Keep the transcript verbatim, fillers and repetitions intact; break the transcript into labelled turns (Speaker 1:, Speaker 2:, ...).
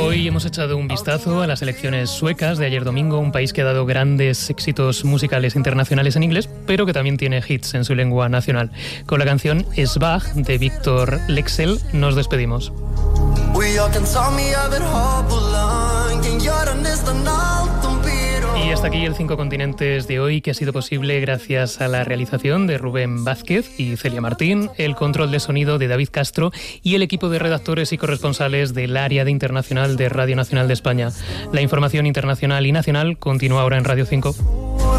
Speaker 1: Hoy hemos echado un vistazo a las elecciones suecas de ayer domingo, un país que ha dado grandes éxitos musicales internacionales en inglés, pero que también tiene hits en su lengua nacional. Con la canción Svag de Victor Leksell nos despedimos. Y hasta aquí el Cinco Continentes de hoy, que ha sido posible gracias a la realización de Rubén Vázquez y Celia Martín, el control de sonido de David Castro y el equipo de redactores y corresponsales del área de internacional de Radio Nacional de España. La información internacional y nacional continúa ahora en Radio cinco.